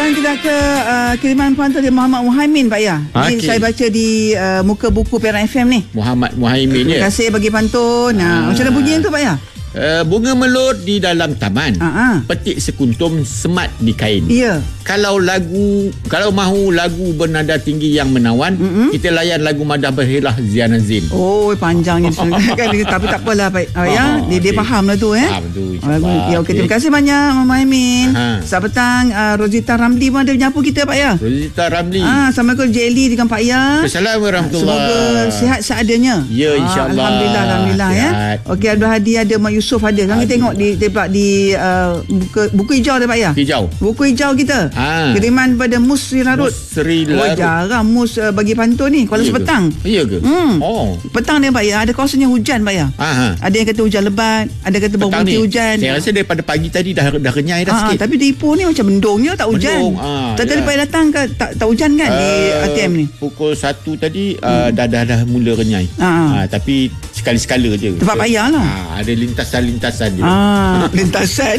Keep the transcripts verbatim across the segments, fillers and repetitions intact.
Sekarang kita ke uh, kiriman pantun dari Muhammad Muhaimin, Pak Ya. Ini okay. Saya baca di uh, muka buku Perak F M ni. Muhammad Muhaimin ya. Terima kasih bagi pantun. Nah, macam mana bunyi tu, Pak Ya? Uh, bunga melur di dalam taman. Uh-huh. Petik sekuntum semat di kain. Ya. Kalau lagu kalau mahu lagu bernada tinggi yang menawan, mm-hmm. kita layan lagu Madah Berhilah Ziana Zain. Oh, panjangnya kan, tapi tak apalah, Pak oh, ya. Dia, okay. dia faham lah tu eh. Faham tu. Lagu. Ya, okey. Terima kasih banyak Mama Aimin. Selamat petang uh, Rozita Ramli pun ada menyapu kita, Pak Ya. Rozita Ramli. Ah, Assalamualaikum Jelly dengan Pak Ya. Assalamualaikum warahmatullahi. Semoga sihat seadanya. Ya, insya-Allah. Ah, alhamdulillah, alhamdulillah ya. Okey, Abdul Hadi ada, Mak Yusof ada. Sekarang kita tengok di tempat di uh, buku, buku hijau dia, Pak Ya. Hijau. Buku hijau kita. Ah. Kiriman pada Mus Sri Larut. Mus Sri Larut. Oh, jarang Mus uh, bagi pantun ni. Kalau sepetang. Ya ke? Hmm. Oh. Petang dia, Pak Ya. Ada kawasannya hujan, Pak Ya. Aha. Ada yang kata hujan lebat, ada kata baru berhenti hujan. Saya rasa daripada pagi tadi dah dah renyai dah Aa, sikit. Tapi di Ipoh ni macam mendungnya tak hujan. Mendung. Ah, tadi ya. Pak datang ke tak tak hujan kan uh, di A T M ni? Pukul satu tadi uh, hmm. dah, dah dah mula renyai. Uh, tapi sekali-sekala je. Tempat payah lah. Uh, ada lintasan-lintasan je. Ah, lintasan.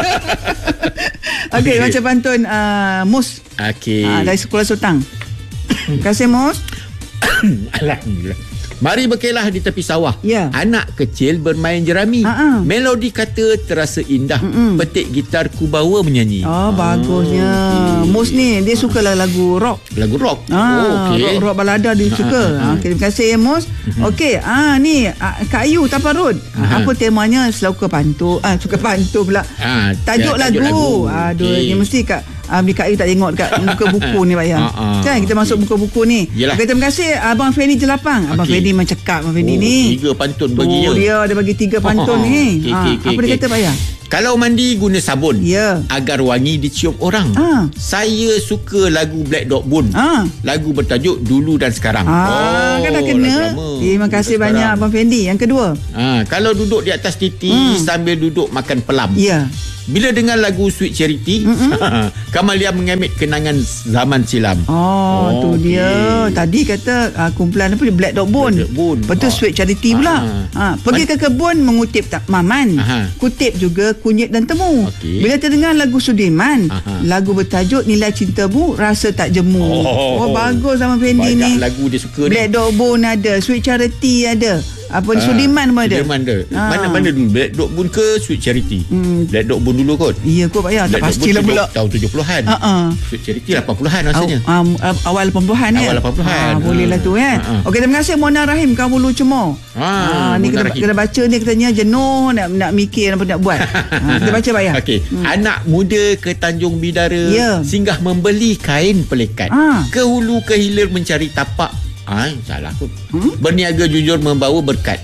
Okey, okay. Macam pantun uh, Mus. Okey. Uh, dari Sekolah Sultan. Terima kasih, Mus. Alhamdulillah. Mari berkelah di tepi sawah. Ya. Anak kecil bermain jerami. Ha-ha. Melodi kata terasa indah. Mm-mm. Petik gitar ku bawa menyanyi. Oh, bagusnya. Okay. Mus ni dia sukalah lagu rock. Lagu rock. Ah, oh, okey. Rock, rock balada dia ha, suka. Ha, ha. Okay, terima kasih ya, Mus. Mm-hmm. Okey, ah ni Kak Ayu Taparut. Ha. Apa temanya? Selalu pantun. Ah, suka pantun pula. Ha, tajuk, ya, tajuk lagu. lagu. Aduh, okay. Ni mesti Kak Ah, uh, Kak Ayu tak tengok dekat muka buku ni, Pak Ya. Uh-uh. Kan kita masuk buku buku ni. Okay, terima kasih Abang Fendi Jelapang. Abang okay. Fendi memang cekap, Abang Fendi oh, ni. Tiga pantun tu bagi dia. Dia ada bagi tiga pantun uh-huh. ni. Okay, ha, okay, apa okay. dia kata, Pak Ya? Kalau mandi guna sabun yeah. agar wangi dicium orang. Uh. Saya suka lagu Black Dog Bone. Uh. Lagu bertajuk Dulu dan Sekarang. Ah, oh, kan dah kena. Terima kasih banyak sekarang. Abang Fendi. Yang kedua. Ah, kalau duduk di atas titi hmm. sambil duduk makan pelam. Ya. Yeah. Bila dengar lagu Sweet Charity, Kamalia mengambil kenangan zaman silam. Oh, oh tu okay. dia. Tadi kata uh, kumpulan apa Black Dog Bone. Betul, oh. Sweet Charity pula. Ha, pergi ke kebun mengutip tak Maman. Aha. Kutip juga kunyit dan temu. Okay. Bila terdengar lagu Sudirman, aha. lagu bertajuk Nilai Cintamu Rasa Tak Jemu. Oh, oh bagus sama Fendi ni. Banyak lagu dia suka Black ni. Dog Bone ada, Sweet Charity ada. Apa ni, Sudirman pun ada. Sudirman ada. Ha. Mana-mana dulu, Black Dog Bone ke Sweet Charity? Hmm. Black Dog Bone dulu kot. Iya kot, Pak Ya. Tak pastilah pula. Tahun tujuh puluhan. Uh-uh. Sweet Charity lapan puluhan rasanya. Aw, um, awal lapan puluhan ya. Awal lapan puluhan. Ha, boleh lah tu kan. Uh-uh. Okey, terima kasih Mona Rahim kamu lu cemor. Ha, ha ni kena, kena baca ni katanya jenuh nak nak mikir apa nak buat. Ha, kita baca, Pak Ya. Okey. Hmm. Anak muda ke Tanjung Bidara yeah. singgah membeli kain pelikat. Ha. Ke hulu ke hilir mencari tapak. Ai, salah aku. Hmm? Berniaga jujur membawa berkat.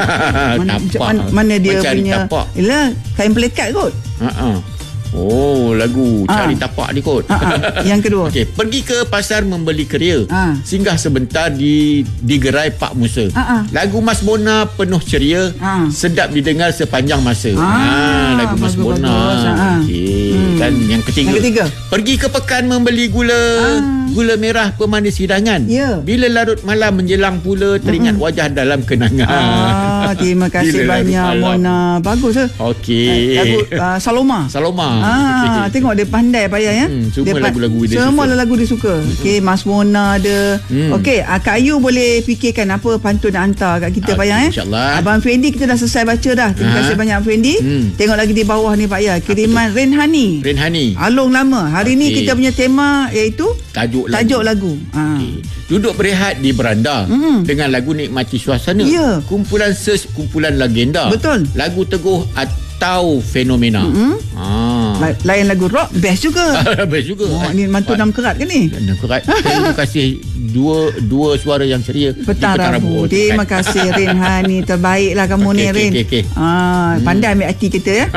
Ha, mana, mana, mana dia mencari punya tapak. Yalah, kain pelikat kot. Ha-ha. Oh, lagu ha. Cari Tapak ni kot. Ha-ha. Yang kedua. Okey, pergi ke pasar membeli keria. Ha. Singgah sebentar di di gerai Pak Musa. Ha-ha. Lagu Mas Bona penuh ceria. Ha. Sedap didengar sepanjang masa. Ha, ha lagu Mas Bona. Okey. Hmm. Dan yang ketiga. Yang ketiga. Pergi ke pekan membeli gula. Ha. Gula merah pemanis hidangan. Ya. Bila larut malam menjelang pula teringat mm-hmm. wajah dalam kenangan. Ah, terima kasih banyak Mona. Bagus ke? Okey. Lagu uh, Saloma. Saloma. Ah, okay. Tengok dia pandai Pak Ya ya. Hmm, semua dia lagu-lagu dia semua suka. lagu dia suka. Hmm. Okey, Mas Mona ada. Hmm. Okey, Kak Ayu boleh fikirkan apa pantun nak hantar kat kita, okay, Pak Ya eh. InsyaAllah. Abang Fendi kita dah selesai baca dah. Terima ha. kasih banyak Fendi. Hmm. Tengok lagi di bawah ni, Pak Ya. Kiriman Renhani. Renhani. Alung lama. Hari okay. ni kita punya tema iaitu tajuk lagu. Tajuk lagu. Ha. Okay. Duduk berehat di beranda hmm. dengan lagu nikmati suasana. Ya. Kumpulan ses, kumpulan legenda. Betul. Lagu teguh atau fenomena. Hmm. Ah. Lain lagu rock best juga. Best juga. Oh, ni mantu enam kerat ke ni? enam kerat. Terima kasih dua dua suara yang ceria. Petang Rabu. Terima kasih Renhani, terbaiklah kamu okay, ni okay, Ren. Okay, okay. Ah, pandai ambil hati kita ya.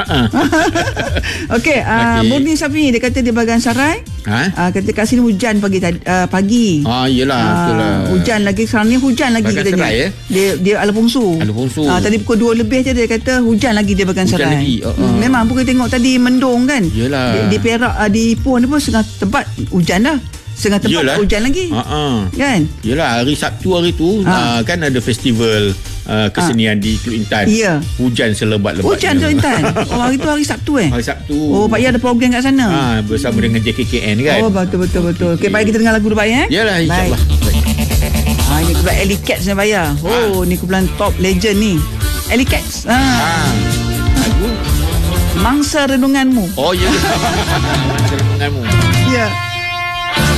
Okey, ah okay. Murni Safi dia kata di Bagan Sarai. Ha? Ah, kata kat sini hujan pagi uh, pagi. Ah, iyalah, ah, betul lah. Hujan lagi sekarang ni hujan lagi Bagan katanya. Serai, ya? Dia dia Alapungsu. Alapungsu. Ah, tadi pukul dua lebih je dia kata hujan lagi dia Bagan hujan Serai. Lagi. Uh, uh. Hmm, memang pukul tengok tadi mendung kan. Iyalah. Di, di Perak uh, di Ipoh ni pun setengah tempat hujan dah. Setengah tempat hujan lagi. Uh, uh. Kan? Yalah, hari Sabtu hari tu uh. Uh, kan ada festival uh, kesenian ha. di Teluk Intan. Ya. Hujan selebat-lebatnya. Hujan Teluk Intan. Oh, hari tu hari Sabtu eh? Hari Sabtu. Oh, Pak Ya ada program kat sana. Ha, bersama hmm. dengan J K K N kan. Oh, betul betul betul. Okey, baik kita dengar lagu dulu Pak Ya. Yalah, insya-Allah. Ha, ini kumpulan Ellie Cats ni Pak Ya. Oh, ha. ni kumpulan top legend ni. Ellie Cats. Ha. ha. Lagu Mangsa Renunganmu. Oh, ya. Mangsa Renunganmu. Ya.